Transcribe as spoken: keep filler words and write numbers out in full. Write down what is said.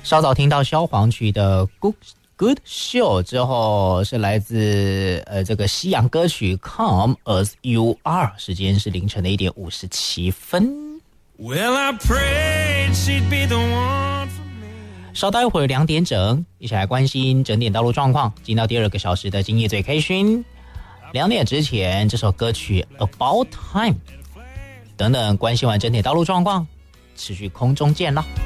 稍早听到萧煌曲的 Good Good Show 之后，是来自呃这个西洋歌曲 Come As You Are， 时间是凌晨的一点五十七分。 Well, I prayed she'd be the one for me. 稍待会儿两点整，一起来关心整点道路状况。进到第二个小时的今夜最 K 讯，两点之前这首歌曲 About Time 等等，关心完整点道路状况，持续空中见了。